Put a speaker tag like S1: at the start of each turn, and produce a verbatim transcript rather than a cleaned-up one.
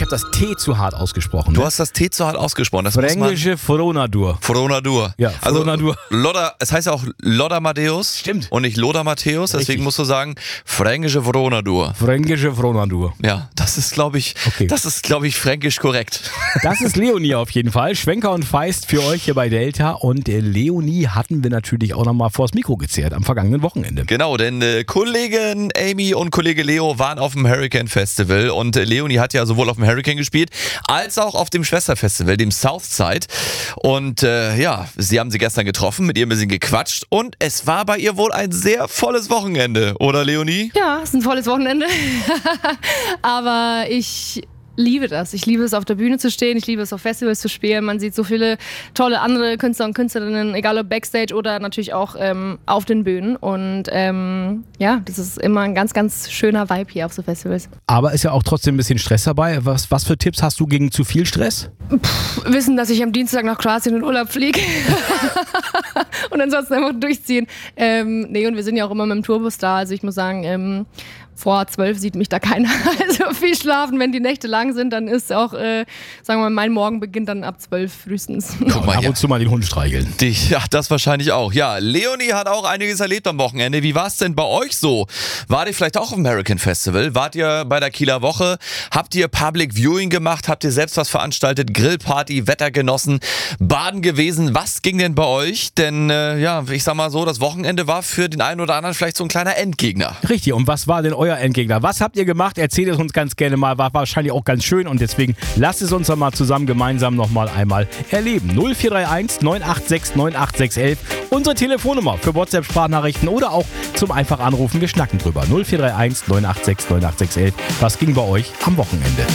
S1: habe das T zu hart ausgesprochen.
S2: Du
S1: ne?
S2: hast das T zu hart ausgesprochen. Das muss man...
S1: Fränkische Fronadur.
S2: Fronadur.
S1: Ja, Fronadur.
S2: Also, Lodder, es heißt ja auch Lodder Matthäus.
S1: Stimmt.
S2: Und nicht Lothar Matthäus, deswegen
S1: Richtig.
S2: musst du sagen, Fränkische Fronadur.
S1: Fränkische Fronadur.
S2: Ja, das ist, glaube ich,
S1: Okay.
S2: das ist, glaube ich, fränkisch korrekt.
S1: Das ist Leonie auf jeden Fall. Schwenker und Feist für euch hier bei Delta. Und äh, Leonie hatten wir natürlich auch nochmal vors Mikro gezerrt am vergangenen Wochenende.
S2: Genau, denn äh, Kollegin Amy und Kollege Leo waren auf dem Hurricane Festival und äh, Leonie hat ja sowohl auf dem Hurricane gespielt, als auch auf dem Schwesterfestival, dem Southside. Und äh, ja, sie haben sie gestern getroffen, mit ihr ein bisschen gequatscht und es war bei ihr wohl ein sehr volles Wochenende, oder Leonie?
S3: Ja, es ist ein volles Wochenende. Aber ich liebe das. Ich liebe es, auf der Bühne zu stehen. Ich liebe es, auf Festivals zu spielen. Man sieht so viele tolle andere Künstler und Künstlerinnen, egal ob Backstage oder natürlich auch ähm, auf den Bühnen. Und ähm, ja, das ist immer ein ganz, ganz schöner Vibe hier auf so Festivals.
S1: Aber ist ja auch trotzdem ein bisschen Stress dabei. Was, was für Tipps hast du gegen zu viel Stress?
S3: Wissen, dass ich am Dienstag nach Kroatien in Urlaub fliege. Und ansonsten einfach durchziehen. Ähm, nee, und wir sind ja auch immer mit dem Tourbus da. Also ich muss sagen, ähm, vor zwölf sieht mich da keiner. Also viel schlafen, wenn die Nächte lang sind, dann ist auch, äh, sagen wir mal, mein Morgen beginnt dann ab zwölf frühestens.
S2: Guck mal
S1: Ab
S2: hier.
S1: und zu mal den Hund streicheln.
S2: Die, ja, das wahrscheinlich auch. Ja, Leonie hat auch einiges erlebt am Wochenende. Wie war es denn bei euch so? Wart ihr vielleicht auch auf dem Hurricane Festival? Wart ihr bei der Kieler Woche? Habt ihr Public Viewing gemacht? Habt ihr selbst was veranstaltet? Grillparty, Wetter genossen, baden gewesen? Was ging denn bei euch? Denn, äh, ja, ich sag mal so, das Wochenende war für den einen oder anderen vielleicht so ein kleiner Endgegner.
S1: Richtig, und was war denn euer Endgegner? Was habt ihr gemacht? Erzählt es uns ganz gerne mal. War wahrscheinlich auch ganz schön und deswegen lasst es uns doch mal zusammen gemeinsam nochmal einmal erleben. null vier drei eins neun acht sechs neun acht sechs eins, unsere Telefonnummer für WhatsApp-Sprachnachrichten oder auch zum einfach anrufen. Wir schnacken drüber. null vier drei eins neun acht sechs neun acht sechs eins. Was ging bei euch am Wochenende?